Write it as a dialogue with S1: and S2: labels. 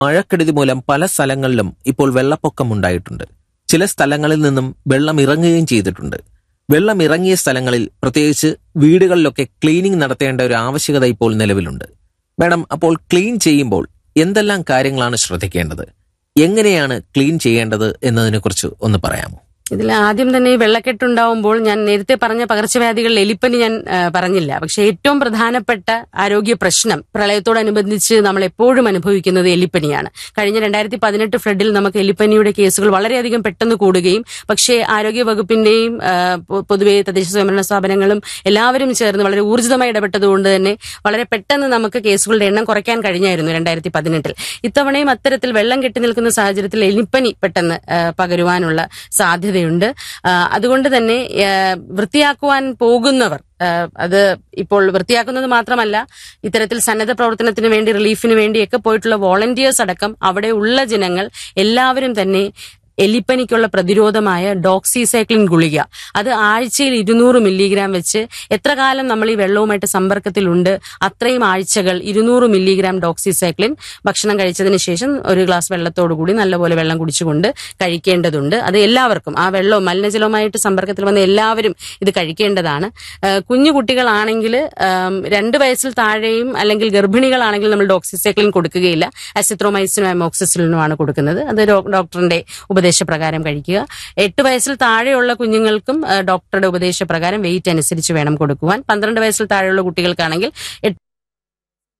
S1: മഴക്കെടുതി മൂലം പല സ്ഥലങ്ങളിലും ഇപ്പോൾ വെള്ളപ്പൊക്കം ഉണ്ടായിട്ടുണ്ട്. ചില സ്ഥലങ്ങളിൽ നിന്നും വെള്ളം ഇറങ്ങുകയും ചെയ്തിട്ടുണ്ട്. വെള്ളം ഇറങ്ങിയ സ്ഥലങ്ങളിൽ പ്രത്യേകിച്ച് വീടുകളിലൊക്കെ ക്ലീനിങ് നടത്തേണ്ട ഒരു ആവശ്യകത ഇപ്പോൾ നിലവിലുണ്ട്. മാഡം, അപ്പോൾ ക്ലീൻ ചെയ്യുമ്പോൾ എന്തെല്ലാം കാര്യങ്ങളാണ് ശ്രദ്ധിക്കേണ്ടത്? എങ്ങനെയാണ് ക്ലീൻ ചെയ്യേണ്ടത് എന്നതിനെക്കുറിച്ച് ഒന്ന് പറയാമോ?
S2: ഇതിൽ ആദ്യം തന്നെ ഈ വെള്ളക്കെട്ടുണ്ടാവുമ്പോൾ ഞാൻ നേരത്തെ പറഞ്ഞ പകർച്ചവ്യാധികളിൽ എലിപ്പനി ഞാൻ പറഞ്ഞില്ല. പക്ഷെ ഏറ്റവും പ്രധാനപ്പെട്ട ആരോഗ്യ പ്രശ്നം പ്രളയത്തോടനുബന്ധിച്ച് നമ്മൾ എപ്പോഴും അനുഭവിക്കുന്നത് എലിപ്പനിയാണ്. കഴിഞ്ഞ 2018 ഫ്ലഡിൽ നമുക്ക് എലിപ്പനിയുടെ കേസുകൾ വളരെയധികം പെട്ടെന്ന് കൂടുകയും, പക്ഷേ ആരോഗ്യ വകുപ്പിന്റെയും പൊതുവെ തദ്ദേശ സ്വയംഭരണ സ്ഥാപനങ്ങളും എല്ലാവരും ചേർന്ന് വളരെ ഊർജിതമായി ഇടപെട്ടതുകൊണ്ട് തന്നെ വളരെ പെട്ടെന്ന് നമുക്ക് കേസുകളുടെ എണ്ണം കുറയ്ക്കാൻ കഴിഞ്ഞായിരുന്നു 2018. ഇത്തവണയും അത്തരത്തിൽ വെള്ളം കെട്ടി നിൽക്കുന്ന സാഹചര്യത്തിൽ എലിപ്പനി പെട്ടെന്ന് പകരുവാനുള്ള സാധ്യത ണ്ട്. അതുകൊണ്ട് തന്നെ വൃത്തിയാക്കുവാൻ പോകുന്നവർ അത് ഇപ്പോൾ വൃത്തിയാക്കുന്നത് മാത്രമല്ല, ഇത്തരത്തിൽ സന്നദ്ധ പ്രവർത്തനത്തിന് വേണ്ടി റിലീഫിന് വേണ്ടിയൊക്കെ പോയിട്ടുള്ള വോളണ്ടിയേഴ്സ് അടക്കം അവിടെ ഉള്ള ജനങ്ങൾ എല്ലാവരും തന്നെ എലിപ്പനിക്കുള്ള പ്രതിരോധമായ ഡോക്സിസൈക്ലിൻ ഗുളിക, അത് ആഴ്ചയിൽ 200 മില്ലിഗ്രാം വെച്ച് എത്ര കാലം നമ്മൾ ഈ വെള്ളവുമായിട്ട് സമ്പർക്കത്തിലുണ്ട് അത്രയും ആഴ്ചകൾ 200 മില്ലിഗ്രാം ഡോക്സിസൈക്ലിൻ ഭക്ഷണം കഴിച്ചതിന് ശേഷം ഒരു ഗ്ലാസ് വെള്ളത്തോടുകൂടി നല്ലപോലെ വെള്ളം കുടിച്ചുകൊണ്ട് കഴിക്കേണ്ടതുണ്ട്. അത് എല്ലാവർക്കും, ആ വെള്ളവും മലിനജലവുമായിട്ട് സമ്പർക്കത്തിൽ വന്ന എല്ലാവരും ഇത് കഴിക്കേണ്ടതാണ്. കുഞ്ഞു കുട്ടികളാണെങ്കിൽ 2 വയസ്സിൽ താഴെയും അല്ലെങ്കിൽ ഗർഭിണികളാണെങ്കിൽ നമ്മൾ ഡോക്സിസൈക്ലിൻ കൊടുക്കുകയില്ല. അസിത്രോമൈസിനും അമോക്സിസിലിനുമാണ് കൊടുക്കുന്നത്. അത് ഡോക്ടറിന്റെ ഉപദേശപ്രകാരം കഴിക്കുക. 8 വയസ്സിൽ താഴെയുള്ള കുഞ്ഞുങ്ങൾക്കും ഡോക്ടറുടെ ഉപദേശപ്രകാരം വെയിറ്റ് അനുസരിച്ച് വേണം കൊടുക്കുവാൻ. 12 വയസ്സിൽ താഴെയുള്ള കുട്ടികൾക്കാണെങ്കിൽ